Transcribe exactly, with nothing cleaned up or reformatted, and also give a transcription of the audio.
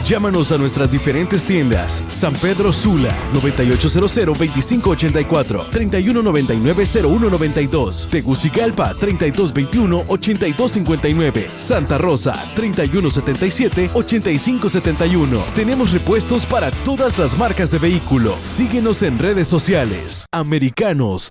Llámanos a nuestras diferentes tiendas. San Pedro Sula, noventa y ocho cero cero, veinticinco ochenta y cuatro, treinta y uno noventa y nueve, cero uno noventa y dos. Tegucigalpa, treinta y dos veintiuno, ochenta y dos cincuenta y nueve. Santa Rosa, treinta y uno setenta y siete, ochenta y cinco setenta y uno. Tenemos repuestos para todas las marcas de vehículo. Síguenos en redes sociales. Americanos